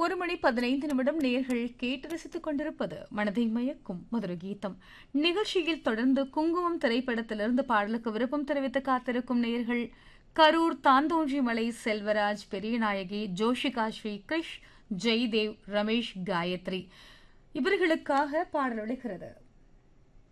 1 மணி 15 நிமிடம் நேர்கள் கேட்டு ரசித்துக் கொண்டிருப்பது மனதை மயக்கும் மதுர கீதம். நிகழ்ச்சியில் தொடர்ந்து குங்குமம் திரைப்படத்திலிருந்து பாடலுக்கு விருப்பம் தெரிவித்து காத்திருக்கும் நேர்கள் கரூர் தாந்தோன்றிமலை செல்வராஜ், பெரியநாயகி, ஜோஷிகா, ஸ்ரீ கிருஷ், ஜெய்தேவ், ரமேஷ், காயத்ரி. இவர்களுக்காக பாடல் ஒலிக்கிறது.